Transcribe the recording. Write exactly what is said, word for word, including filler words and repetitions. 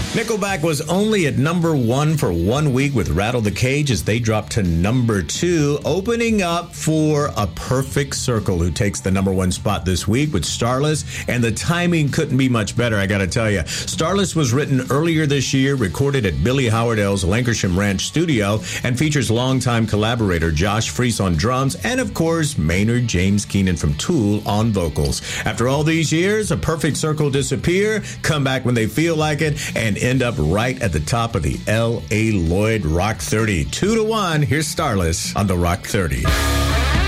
Nickelback was only at number one for one week with Rattle the Cage as they dropped to number two, opening up for A Perfect Circle, who takes the number one spot this week with Starless, and the timing couldn't be much better, I gotta tell you. Starless was written earlier this year, recorded at Billy Howardell's Lancashire Ranch studio, and features longtime collaborator Josh Freese on drums, and of course, Maynard James Keenan from Tool on vocals. After all these years, A Perfect Circle disappear, come back when they feel like it, and end up right at the top of the L A Lloyd Rock thirty. Two to one, here's Starless on the Rock thirty.